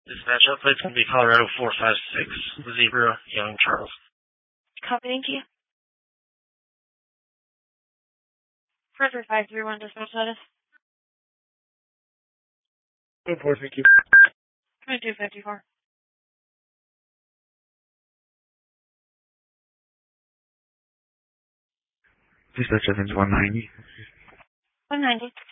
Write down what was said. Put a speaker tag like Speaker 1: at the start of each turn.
Speaker 1: Dispatch outplate's going to be Colorado 456, Zebra, Young, Charles.
Speaker 2: Copy, thank you. Further 531 dispatch status.
Speaker 1: 4, thank you.
Speaker 2: 2254.
Speaker 1: Dispatch, I think it's 190.
Speaker 2: 190.